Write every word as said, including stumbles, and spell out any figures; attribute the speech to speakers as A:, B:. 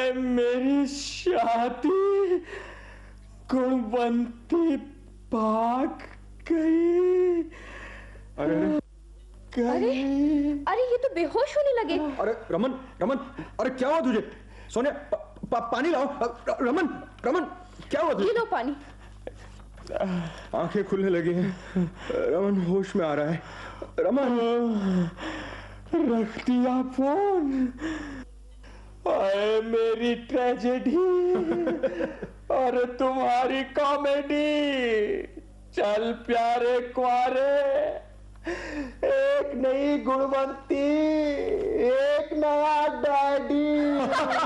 A: आए मेरी शादी गुणवंती भाग गई।
B: अरे
C: अरे अरे ये तो बेहोश होने लगे।
B: अरे रमन रमन अरे क्या हुआ तुझे? सोनिया पा, पा, पानी लाओ। रमन रमन क्या हुआ तुझे?
C: ये लो पानी।
B: आंखें खुलने लगी हैं। रमन होश में आ रहा है। रमन
A: रख दिया फोन। आए मेरी ट्रेजेडी और तुम्हारी कॉमेडी। चल प्यारे क्वारे, एक नई गुणवंती, एक नया डैडी।